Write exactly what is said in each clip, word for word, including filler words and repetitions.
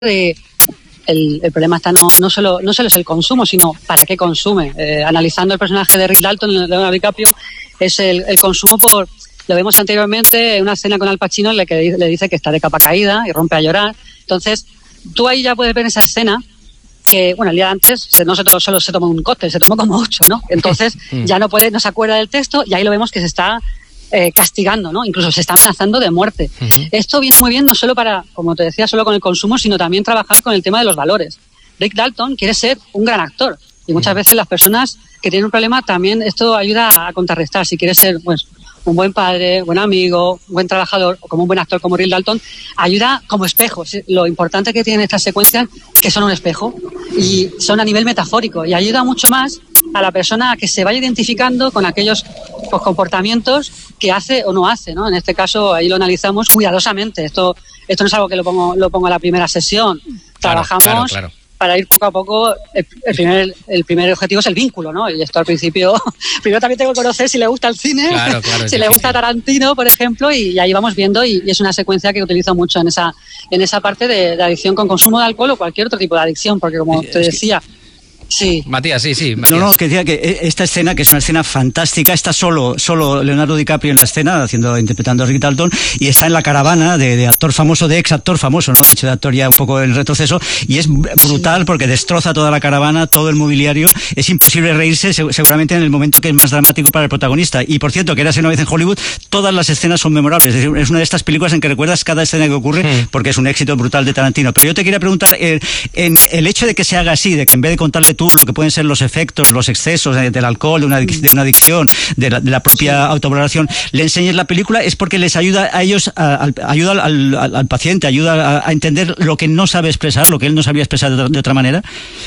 de... El, el problema está no, no, solo, no solo es el consumo, sino para qué consume. Eh, analizando el personaje de Rick Dalton, Leonardo DiCaprio, es el, el consumo por... Lo vemos anteriormente en una escena con Al Pacino en la que le dice que está de capa caída y rompe a llorar. Entonces, tú ahí ya puedes ver esa escena que, bueno, el día de antes se, no se to, solo se tomó un cóctel, se tomó como ocho, ¿no? Entonces, ya no puede, no se acuerda del texto y ahí lo vemos que se está eh, castigando, ¿no? Incluso se está amenazando de muerte. Uh-huh. Esto viene muy bien no solo para, como te decía, solo con el consumo, sino también trabajar con el tema de los valores. Rick Dalton quiere ser un gran actor y muchas uh-huh. veces las personas que tienen un problema también esto ayuda a contrarrestar. Si quieres ser, pues, un buen padre, buen amigo, buen trabajador, o como un buen actor como Rick Dalton, ayuda como espejo. Lo importante que tienen estas secuencias que son un espejo y son a nivel metafórico y ayuda mucho más a la persona a que se vaya identificando con aquellos pues, comportamientos que hace o no hace, ¿no? En este caso ahí lo analizamos cuidadosamente. Esto esto no es algo que lo pongo lo pongo a la primera sesión. Claro, Trabajamos claro, claro. para ir poco a poco. El, el primer el primer objetivo es el vínculo, ¿no? Y esto al principio primero también tengo que conocer si le gusta el cine, claro, claro, si le gusta Tarantino, por ejemplo, y, y ahí vamos viendo y, y es una secuencia que utilizo mucho en esa en esa parte de, de adicción con consumo de alcohol o cualquier otro tipo de adicción, porque como te decía. Sí. Matías, sí, sí. Matías. No, no, que decía que esta escena, que es una escena fantástica, está solo solo Leonardo DiCaprio en la escena, haciendo interpretando a Rick Dalton, y está en la caravana de, de actor famoso, de ex actor famoso, ¿no? De hecho, de actor ya un poco en retroceso, y es brutal sí. porque destroza toda la caravana, todo el mobiliario. Es imposible reírse, seguramente en el momento que es más dramático para el protagonista. Y por cierto, que Érase una vez en Hollywood, todas las escenas son memorables. Es decir, es una de estas películas en que recuerdas cada escena que ocurre, sí. porque es un éxito brutal de Tarantino. Pero yo te quería preguntar, eh, en el hecho de que se haga así, de que en vez de contarle tú lo que pueden ser los efectos, los excesos del alcohol, de una, de una adicción, de la, de la propia sí. autovaloración, le enseñes la película, es porque les ayuda a ellos, a, a, ayuda al, al, al paciente, ayuda a, a entender lo que no sabe expresar, lo que él no sabía expresar de, de otra manera.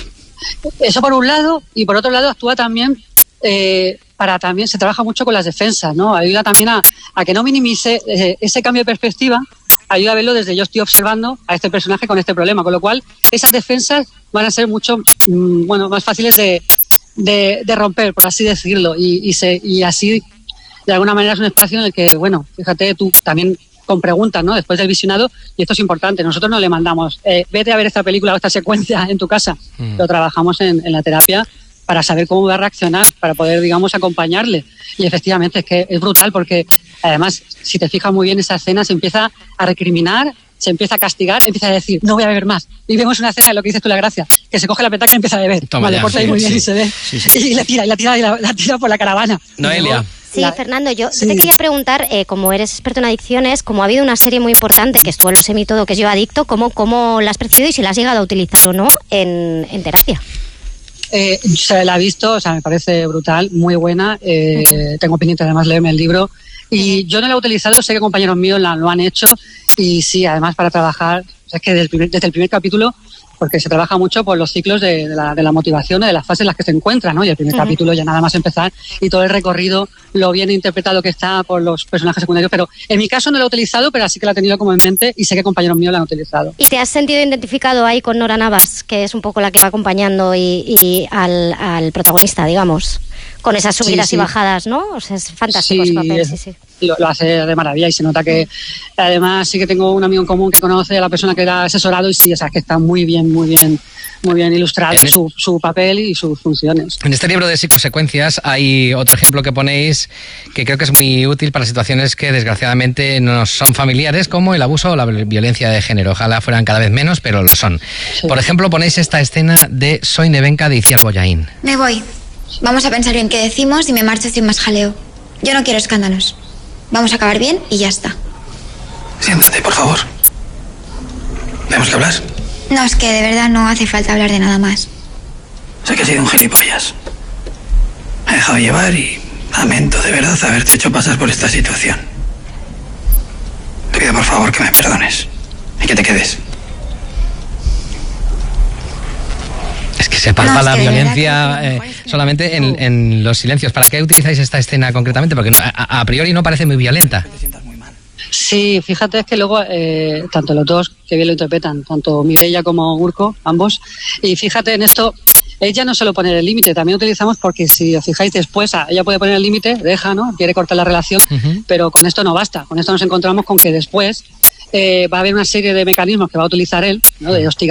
Eso por un lado, y por otro lado actúa también eh, para también, se trabaja mucho con las defensas, ¿no? Ayuda también a, a que no minimice eh, ese cambio de perspectiva, ayuda a verlo desde yo estoy observando a este personaje con este problema, con lo cual esas defensas van a ser mucho mmm, bueno, más fáciles de, de, de romper, por así decirlo, y, y, se, y así de alguna manera es un espacio en el que, bueno, fíjate tú también con preguntas, ¿no? Después del visionado, y esto es importante, nosotros no le mandamos eh, vete a ver esta película o esta secuencia en tu casa, mm. lo trabajamos en, en la terapia para saber cómo va a reaccionar, para poder, digamos, acompañarle. Y efectivamente es que es brutal porque, además, si te fijas muy bien, esa escena se empieza a recriminar, se empieza a castigar, empieza a decir, no voy a beber más. Y vemos una escena de lo que dices tú, la gracia, que se coge la petaca y empieza a beber. Toma vale, ya, porta sí, ahí muy sí. bien y se ve. Sí, sí. Y la tira, y la tira, y la, la tira por la caravana. Noelia. Sí, la, Fernando, yo, sí. yo te quería preguntar, eh, como eres experto en adicciones, como ha habido una serie muy importante que estuvo en Los Emmy Todo, que es Yo Adicto, ¿cómo, cómo la has percibido y si la has llegado a utilizar o no en, en terapia? Eh, se la he visto, o sea, me parece brutal, muy buena. Eh, uh-huh. Tengo pendiente además leerme el libro. Y uh-huh. yo no la he utilizado, sé que compañeros míos la, lo han hecho. Y sí, además para trabajar, o sea, es que desde el, primer, desde el primer capítulo, porque se trabaja mucho por los ciclos de, de, la, de la motivación, de las fases en las que se encuentran, ¿no? Y el primer uh-huh. capítulo ya nada más empezar y todo el recorrido, lo bien interpretado que está por los personajes secundarios. Pero en mi caso no lo he utilizado, pero sí que la he tenido como en mente y sé que compañeros míos la han utilizado. ¿Y te has sentido identificado ahí con Nora Navas, que es un poco la que va acompañando y, y al, al protagonista, digamos? Con esas subidas sí, sí. y bajadas, ¿no? O sea, es fantástico sí, su papel, es, sí, sí. Lo, lo hace de maravilla y se nota que además sí que tengo un amigo en común que conoce a la persona que era asesorado y sí, o sea, que está muy bien, muy bien, muy bien ilustrado en su, su papel y sus funciones. En este libro de psicosecuencias hay otro ejemplo que ponéis que creo que es muy útil para situaciones que desgraciadamente no son familiares, como el abuso o la violencia de género. Ojalá fueran cada vez menos, pero lo son. Sí. Por ejemplo, ponéis esta escena de Soy Nevenka de Itziar Bollaín. Me voy. Vamos a pensar bien qué decimos y me marcho sin más jaleo. Yo no quiero escándalos. Vamos a acabar bien y ya está. Siéntate, por favor. ¿Tenemos que hablar? No, es que de verdad no hace falta hablar de nada más. Sé que he sido un gilipollas. Me he dejado llevar y lamento de verdad haberte hecho pasar por esta situación. Te pido por favor que me perdones y que te quedes. Es que se palpa no, es la violencia que... eh, solamente en, en los silencios. ¿Para qué utilizáis esta escena concretamente? Porque no, a, a priori no parece muy violenta. Sí, fíjate es que luego eh, tanto los dos que bien lo interpretan, tanto Mireia como Urko, ambos, y fíjate en esto, ella no solo pone el límite, también utilizamos porque si os fijáis después, ella puede poner el límite, deja, ¿no? Quiere cortar la relación, uh-huh. pero con esto no basta, con esto nos encontramos con que después eh, va a haber una serie de mecanismos que va a utilizar él, ¿no? De hostigar